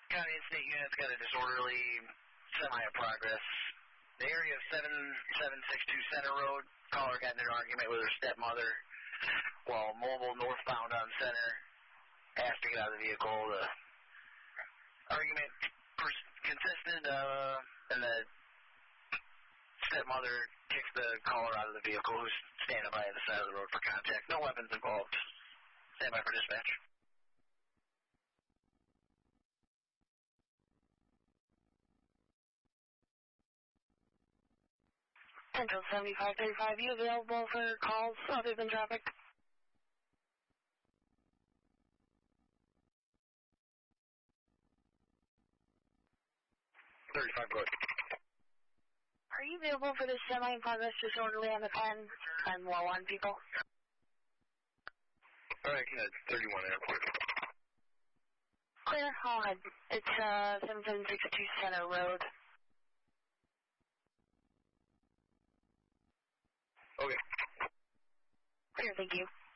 County and state units got a disorderly semi in progress. The area of 7762 Center Road, caller got in an argument with her stepmother while mobile northbound on Center. Asked to get out of the vehicle. The argument consisted and the stepmother kicks the caller out of the vehicle who's standing by the side of the road for contact. No weapons involved. Stand by for dispatch. Central 7535, you available for calls other than traffic? Go ahead. Are you available for this semi in progress disorderly on the 10 and low on people? Alright, 31 Airport. Clear, all ahead. It's 7762 Center Road. Okay. Clear, thank you.